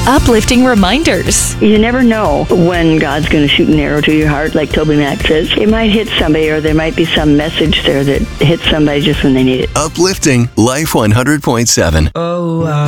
uplifting reminders. You never know when God's going to shoot an arrow to your heart, like Toby Mac says. It might hit somebody, or there might be some message there that hits somebody just when they need it. Uplifting Life 100.7. Oh,